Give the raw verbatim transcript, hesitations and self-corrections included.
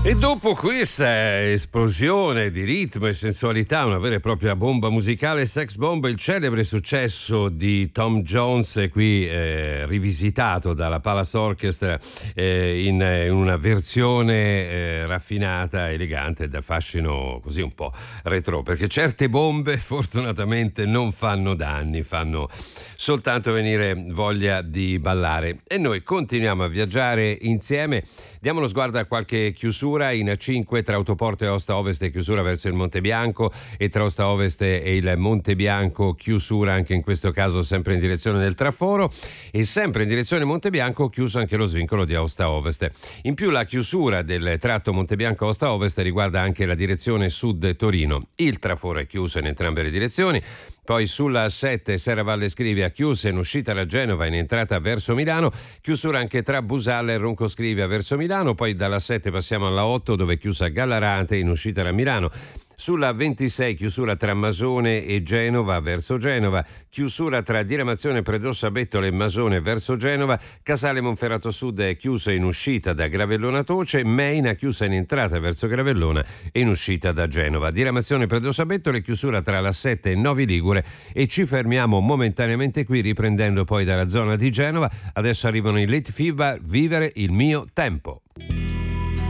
E dopo questa esplosione di ritmo e sensualità, una vera e propria bomba musicale, Sex Bomb, il celebre successo di Tom Jones, qui eh, rivisitato dalla Palace Orchestra eh, in, in una versione eh, raffinata, elegante, da fascino così un po' retro, perché certe bombe fortunatamente non fanno danni, fanno soltanto venire voglia di ballare. E noi continuiamo a viaggiare insieme. Diamo uno sguardo a qualche chiusura in A cinque tra Autoporto e Aosta Ovest, chiusura verso il Monte Bianco, e tra Aosta Ovest e il Monte Bianco chiusura anche in questo caso sempre in direzione del traforo, e sempre in direzione Monte Bianco chiuso anche lo svincolo di Aosta Ovest. In più la chiusura del tratto Monte Bianco Aosta Ovest riguarda anche la direzione sud Torino. Il traforo è chiuso in entrambe le direzioni. Poi sulla A sette Serravalle Scrivia chiusa in uscita da Genova in entrata verso Milano, chiusura anche tra Busalla e Ronco Scrivia verso Milano. Poi dalla sette passiamo alla otto dove è chiusa Gallarate in uscita da Milano. Sulla ventisei chiusura tra Masone e Genova verso Genova, chiusura tra Diramazione Predrossa Bettola e Masone verso Genova, Casale Monferrato Sud è chiusa in uscita da Gravellona Toce, Meina chiusa in entrata verso Gravellona e in uscita da Genova. Diramazione Predrossa Bettola e chiusura tra la sette e Novi Ligure, e ci fermiamo momentaneamente qui riprendendo poi dalla zona di Genova. Adesso arrivano i Late Fever, Vivere il mio tempo.